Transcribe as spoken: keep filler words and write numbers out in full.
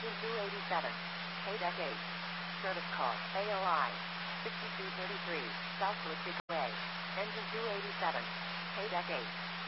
Engine two eighty-seven. K-Deck eight. Service call, A O I. sixty-two thirty-three, South Pacific Way. Engine two eighty-seven. K-Deck eight.